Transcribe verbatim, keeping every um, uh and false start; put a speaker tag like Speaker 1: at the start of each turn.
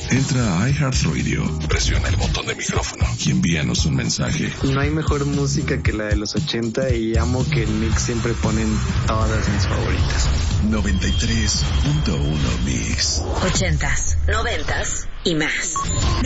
Speaker 1: Entra a iHeartRadio, presiona el botón de micrófono y envíanos un mensaje.
Speaker 2: No hay mejor música que la de los ochenta y amo que en Mix siempre ponen todas mis favoritas.
Speaker 1: noventa y tres punto uno Mix.
Speaker 3: Ochentas, noventas y más.